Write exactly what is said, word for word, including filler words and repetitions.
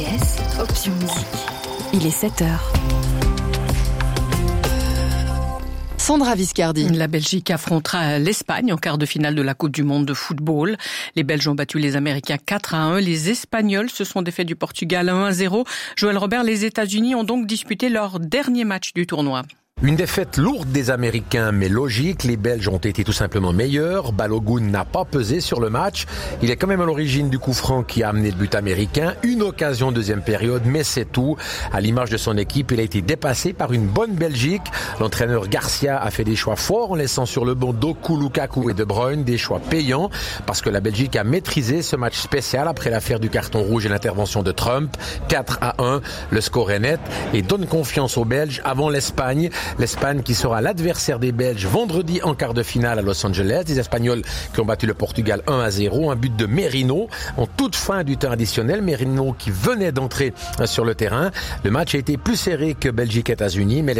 Option musique. Il est sept heures. Sandra Viscardi. La Belgique affrontera l'Espagne en quart de finale de la Coupe du Monde de football. Les Belges ont battu les Américains quatre à un. Les Espagnols se sont défaits du Portugal un à zéro. Joël Robert, les États-Unis ont donc disputé leur dernier match du tournoi. Une défaite lourde des Américains, mais logique. Les Belges ont été tout simplement meilleurs. Balogun n'a pas pesé sur le match. Il est quand même à l'origine du coup franc qui a amené le but américain. Une occasion en deuxième période, mais c'est tout. À l'image de son équipe, il a été dépassé par une bonne Belgique. L'entraîneur Garcia a fait des choix forts en laissant sur le banc Doku, Lukaku et De Bruyne. Des choix payants parce que la Belgique a maîtrisé ce match spécial après l'affaire du carton rouge et l'intervention de Trump. quatre à un, le score est net et donne confiance aux Belges avant l'Espagne. L'Espagne qui sera l'adversaire des Belges vendredi en quart de finale à Los Angeles. Les Espagnols qui ont battu le Portugal un à zéro. Un but de Merino en toute fin du temps additionnel. Merino qui venait d'entrer sur le terrain. Le match a été plus serré que Belgique-États-Unis, mais